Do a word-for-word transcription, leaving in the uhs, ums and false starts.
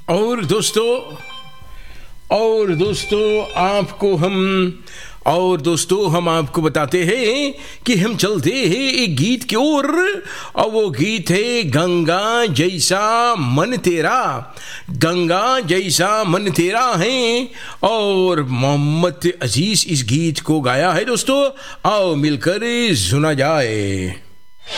और दोस्तों और दोस्तों आपको हम और दोस्तों हम आपको बताते हैं कि हम चलते हैं एक गीत की ओर, और वो गीत है गंगा जैसा मन तेरा। गंगा जैसा मन तेरा है, और मोहम्मद अजीज इस गीत को गाया है दोस्तों। आओ मिलकर सुना जाए।